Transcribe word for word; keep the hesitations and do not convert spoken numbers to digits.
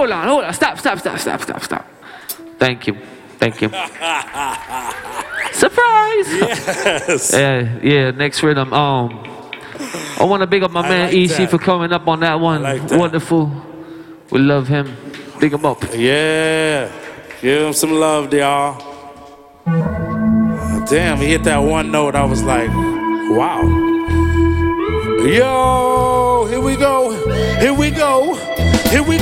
hold on, hold on. Stop, stop, stop, stop, stop, stop. Thank you. Thank you. Surprise! Yes. Yeah, yeah, next rhythm. Um, I want to big up my I man like E C that. for coming up on that one. like that. Wonderful. We love him. Big him up. Yeah. Give him some love, y'all. Damn, he hit that one note. I was like, wow. Yo, here we go. Here we go. Here we